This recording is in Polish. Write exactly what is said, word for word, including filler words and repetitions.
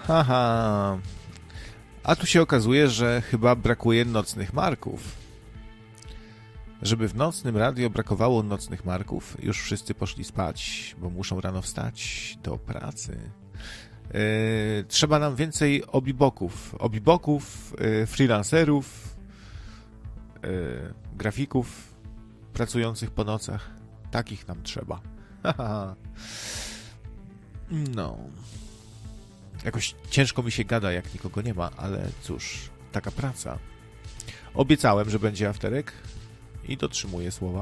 Haha. A tu się okazuje, że chyba brakuje nocnych marków. Żeby w nocnym radio brakowało nocnych marków, już wszyscy poszli spać, bo muszą rano wstać do pracy. Yy, trzeba nam więcej obiboków. Obiboków, yy, freelancerów, yy, grafików pracujących po nocach. Takich nam trzeba. No. Jakoś ciężko mi się gada, jak nikogo nie ma, ale cóż, taka praca. Obiecałem, że będzie afterek i dotrzymuję słowa.